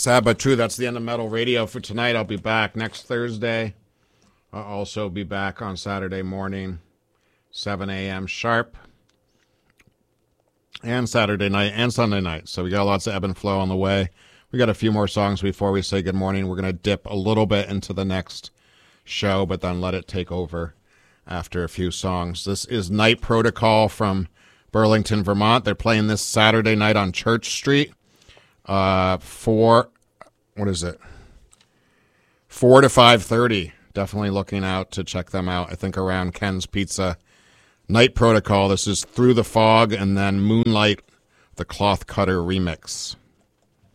Sad but true, that's the end of Metal Radio for tonight. I'll be back next Thursday. I'll also be back on Saturday morning, 7 a.m. sharp. And Saturday night and Sunday night. So we got lots of ebb and flow on the way. We got a few more songs before we say good morning. We're going to dip a little bit into the next show, but then let it take over after a few songs. This is Night Protocol from Burlington, Vermont. They're playing this Saturday night on Church Street. 4 to 5:30. Definitely looking out to check them out. I think around Ken's Pizza. Night Protocol. This is Through the Fog and then Moonlight, the Cloth Cutter remix.